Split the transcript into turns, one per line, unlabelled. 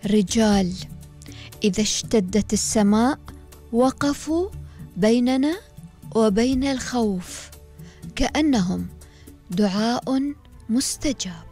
رجال إذا اشتدت السماء وقفوا بيننا وبين الخوف، كأنهم دعاء مستجاب.